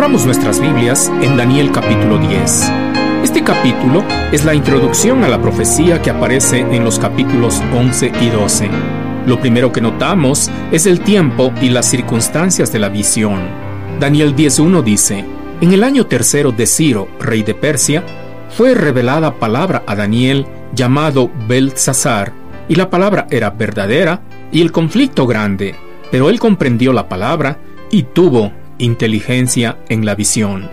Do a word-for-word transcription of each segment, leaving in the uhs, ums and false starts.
Abramos nuestras Biblias en Daniel capítulo diez. Este capítulo es la introducción a la profecía que aparece en los capítulos once y doce. Lo primero que notamos es el tiempo y las circunstancias de la visión. Daniel diez uno dice: En el año tercero de Ciro, rey de Persia, fue revelada palabra a Daniel llamado Beltsasar, y la palabra era verdadera y el conflicto grande, pero él comprendió la palabra y tuvo inteligencia en la visión.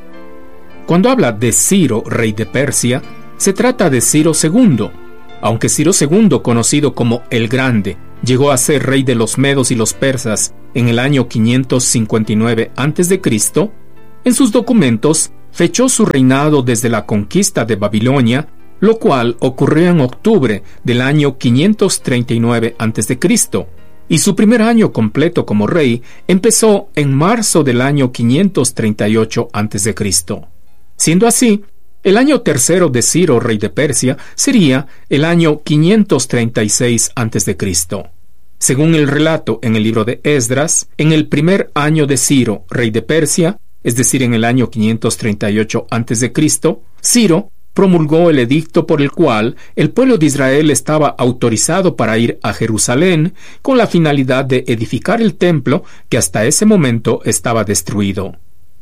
Cuando habla de Ciro, rey de Persia, se trata de Ciro segundo. Aunque Ciro segundo, conocido como el Grande, llegó a ser rey de los medos y los persas en el año quinientos cincuenta y nueve antes de Cristo, en sus documentos fechó su reinado desde la conquista de Babilonia, lo cual ocurrió en octubre del año quinientos treinta y nueve antes de Cristo, y su primer año completo como rey empezó en marzo del año quinientos treinta y ocho antes de Cristo. Siendo así, el año tercero de Ciro, rey de Persia, sería el año quinientos treinta y seis antes de Cristo. Según el relato en el libro de Esdras, en el primer año de Ciro, rey de Persia, es decir, en el año quinientos treinta y ocho antes de Cristo, Ciro promulgó el edicto por el cual el pueblo de Israel estaba autorizado para ir a Jerusalén con la finalidad de edificar el templo que hasta ese momento estaba destruido.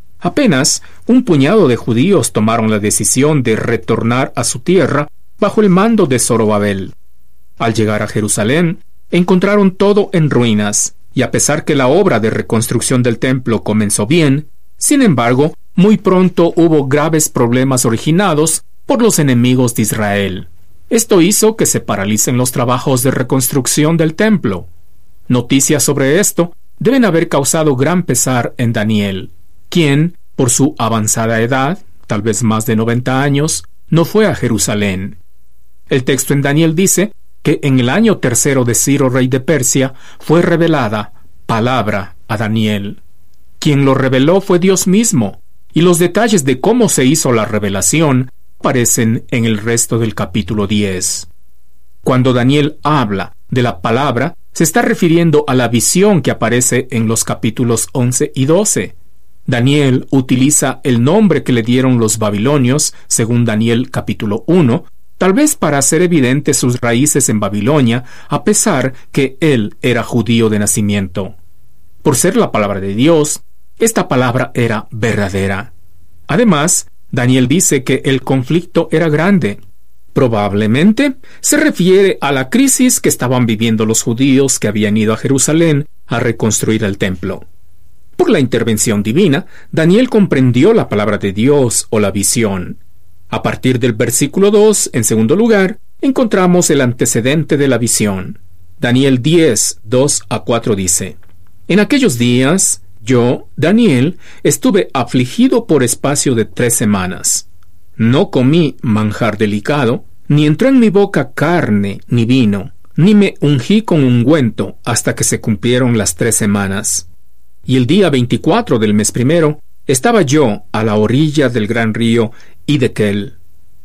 Apenas un puñado de judíos tomaron la decisión de retornar a su tierra bajo el mando de Zorobabel. Al llegar a Jerusalén, encontraron todo en ruinas, y a pesar que la obra de reconstrucción del templo comenzó bien, sin embargo, muy pronto hubo graves problemas originados por los enemigos de Israel. Esto hizo que se paralicen los trabajos de reconstrucción del templo. Noticias sobre esto deben haber causado gran pesar en Daniel, quien, por su avanzada edad, tal vez más de noventa años, no fue a Jerusalén. El texto en Daniel dice que en el año tercero de Ciro, rey de Persia, fue revelada palabra a Daniel. Quien lo reveló fue Dios mismo, y los detalles de cómo se hizo la revelación aparecen en el resto del capítulo diez. Cuando Daniel habla de la palabra, se está refiriendo a la visión que aparece en los capítulos once y doce. Daniel utiliza el nombre que le dieron los babilonios, según Daniel capítulo uno, tal vez para hacer evidentes sus raíces en Babilonia, a pesar que él era judío de nacimiento. Por ser la palabra de Dios, esta palabra era verdadera. Además, Daniel dice que el conflicto era grande. Probablemente se refiere a la crisis que estaban viviendo los judíos que habían ido a Jerusalén a reconstruir el templo. Por la intervención divina, Daniel comprendió la palabra de Dios o la visión. A partir del versículo dos, en segundo lugar, encontramos el antecedente de la visión. Daniel diez, dos a cuatro dice: En aquellos días, yo, Daniel, estuve afligido por espacio de tres semanas. No comí manjar delicado, ni entró en mi boca carne ni vino, ni me ungí con ungüento hasta que se cumplieron las tres semanas. Y el día veinticuatro del mes primero, estaba yo a la orilla del gran río Hiddekel.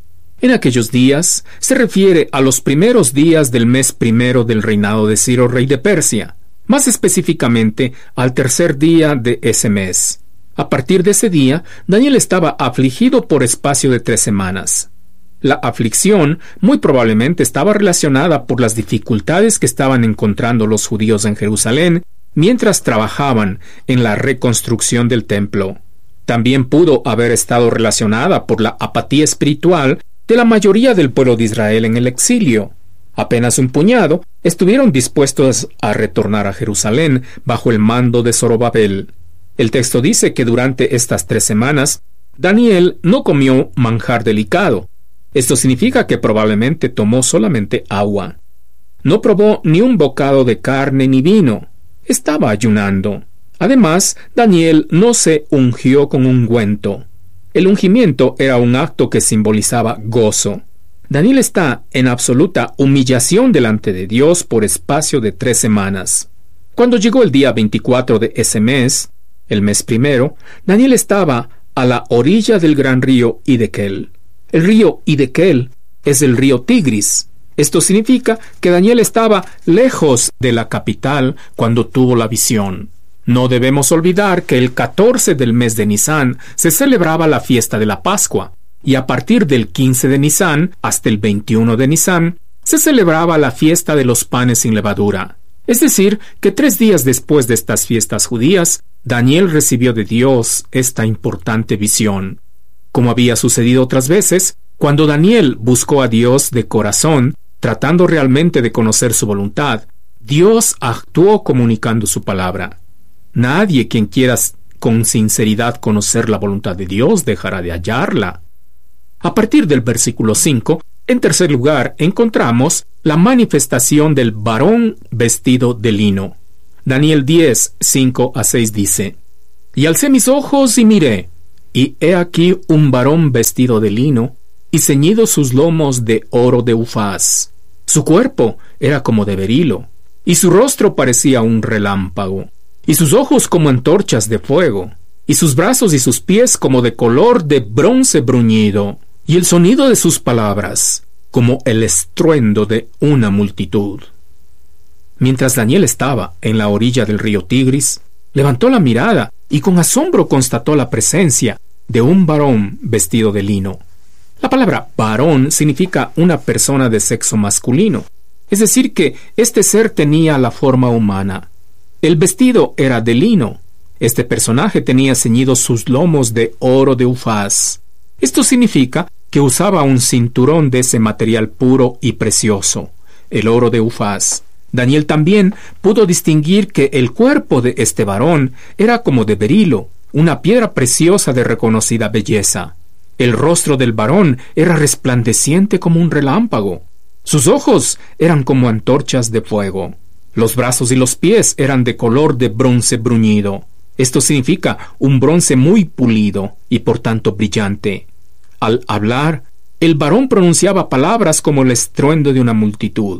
En aquellos días se refiere a los primeros días del mes primero del reinado de Ciro, rey de Persia, más específicamente al tercer día de ese mes. A partir de ese día, Daniel estaba afligido por espacio de tres semanas. La aflicción muy probablemente estaba relacionada por las dificultades que estaban encontrando los judíos en Jerusalén mientras trabajaban en la reconstrucción del templo. También pudo haber estado relacionada por la apatía espiritual de la mayoría del pueblo de Israel en el exilio. Apenas un puñado estuvieron dispuestos a retornar a Jerusalén bajo el mando de Zorobabel. El texto dice que durante estas tres semanas, Daniel no comió manjar delicado. Esto significa que probablemente tomó solamente agua. No probó ni un bocado de carne ni vino. Estaba ayunando. Además, Daniel no se ungió con ungüento. El ungimiento era un acto que simbolizaba gozo. Daniel está en absoluta humillación delante de Dios por espacio de tres semanas. Cuando llegó el día veinticuatro de ese mes, el mes primero, Daniel estaba a la orilla del gran río Hiddekel. El río Hiddekel es el río Tigris. Esto significa que Daniel estaba lejos de la capital cuando tuvo la visión. No debemos olvidar que el catorce del mes de Nisán se celebraba la fiesta de la Pascua, y a partir del quince de Nisán hasta el veintiuno de Nisán se celebraba la fiesta de los panes sin levadura. Es decir, que tres días después de estas fiestas judías, Daniel recibió de Dios esta importante visión. Como había sucedido otras veces, cuando Daniel buscó a Dios de corazón, tratando realmente de conocer su voluntad, Dios actuó comunicando su palabra. Nadie quien quiera con sinceridad conocer la voluntad de Dios dejará de hallarla. A partir del versículo cinco, en tercer lugar, encontramos la manifestación del varón vestido de lino. Daniel diez, cinco a seis dice: Y alcé mis ojos y miré, y he aquí un varón vestido de lino, y ceñidos sus lomos de oro de Ufaz. Su cuerpo era como de berilo, y su rostro parecía un relámpago, y sus ojos como antorchas de fuego, y sus brazos y sus pies como de color de bronce bruñido, y el sonido de sus palabras como el estruendo de una multitud. Mientras Daniel estaba en la orilla del río Tigris, levantó la mirada y con asombro constató la presencia de un varón vestido de lino. La palabra varón significa una persona de sexo masculino, es decir que este ser tenía la forma humana. El vestido era de lino. Este personaje tenía ceñidos sus lomos de oro de Ufaz. Esto significa que usaba un cinturón de ese material puro y precioso, el oro de Ufaz. Daniel también pudo distinguir que el cuerpo de este varón era como de berilo, una piedra preciosa de reconocida belleza. El rostro del varón era resplandeciente como un relámpago. Sus ojos eran como antorchas de fuego. Los brazos y los pies eran de color de bronce bruñido. Esto significa un bronce muy pulido y por tanto brillante. Al hablar, el varón pronunciaba palabras como el estruendo de una multitud.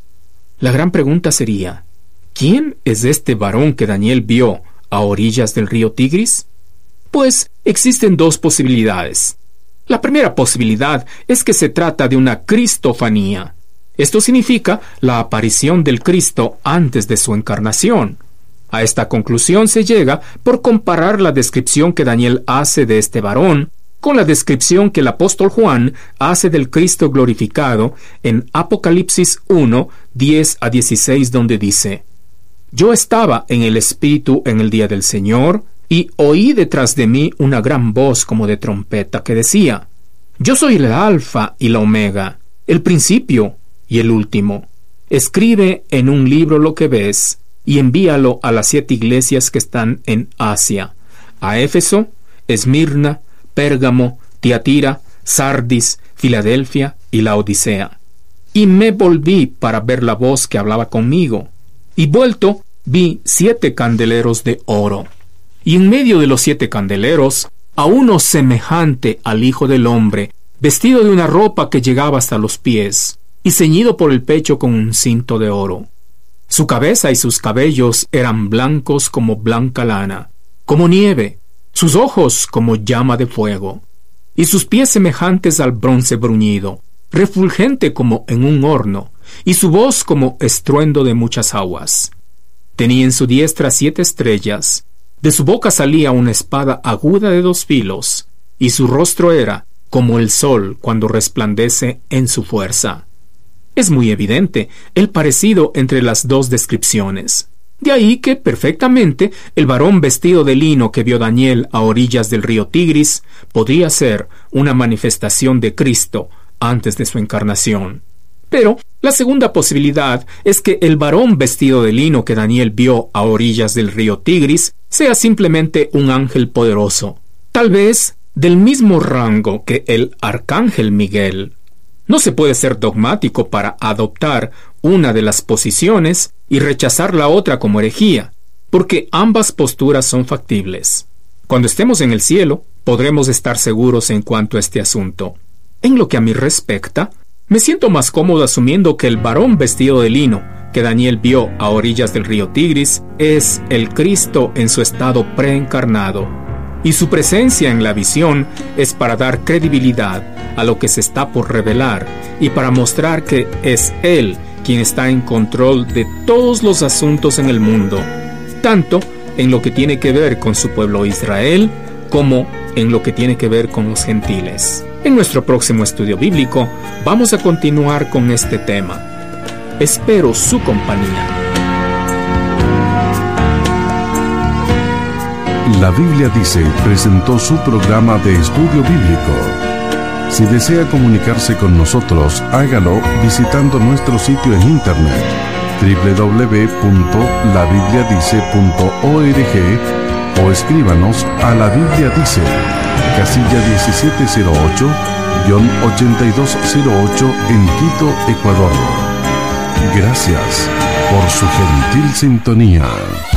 La gran pregunta sería: ¿quién es este varón que Daniel vio a orillas del río Tigris? Pues existen dos posibilidades. La primera posibilidad es que se trata de una cristofanía. Esto significa la aparición del Cristo antes de su encarnación. A esta conclusión se llega por comparar la descripción que Daniel hace de este varón con la descripción que el apóstol Juan hace del Cristo glorificado en Apocalipsis uno, diez a dieciséis, donde dice: Yo estaba en el Espíritu en el día del Señor, y oí detrás de mí una gran voz como de trompeta que decía: Yo soy el Alfa y la Omega, el principio y el último. Escribe en un libro lo que ves, y envíalo a las siete iglesias que están en Asia: a Éfeso, Esmirna, Pérgamo, Tiatira, Sardis, Filadelfia y Laodicea. Y me volví para ver la voz que hablaba conmigo, y vuelto vi siete candeleros de oro, y en medio de los siete candeleros a uno semejante al Hijo del Hombre, vestido de una ropa que llegaba hasta los pies, y ceñido por el pecho con un cinto de oro. Su cabeza y sus cabellos eran blancos como blanca lana, como nieve, sus ojos como llama de fuego, y sus pies semejantes al bronce bruñido, refulgente como en un horno, y su voz como estruendo de muchas aguas. Tenía en su diestra siete estrellas, de su boca salía una espada aguda de dos filos, y su rostro era como el sol cuando resplandece en su fuerza. Es muy evidente el parecido entre las dos descripciones. De ahí que perfectamente el varón vestido de lino que vio Daniel a orillas del río Tigris podría ser una manifestación de Cristo antes de su encarnación. Pero la segunda posibilidad es que el varón vestido de lino que Daniel vio a orillas del río Tigris sea simplemente un ángel poderoso, tal vez del mismo rango que el arcángel Miguel. No se puede ser dogmático para adoptar una de las posiciones y rechazar la otra como herejía, porque ambas posturas son factibles. Cuando estemos en el cielo, podremos estar seguros en cuanto a este asunto. En lo que a mí respecta, me siento más cómodo asumiendo que el varón vestido de lino que Daniel vio a orillas del río Tigris es el Cristo en su estado preencarnado, y su presencia en la visión es para dar credibilidad a lo que se está por revelar y para mostrar que es Él quien está en control de todos los asuntos en el mundo, tanto en lo que tiene que ver con su pueblo Israel, como en lo que tiene que ver con los gentiles. En nuestro próximo estudio bíblico vamos a continuar con este tema. Espero su compañía. La Biblia Dice presentó su programa de estudio bíblico. Si desea comunicarse con nosotros, hágalo visitando nuestro sitio en internet doble u doble u doble u punto la biblia dice punto org o escríbanos a La Biblia Dice, casilla diecisiete cero ocho, ochenta y dos cero ocho en Quito, Ecuador. Gracias por su gentil sintonía.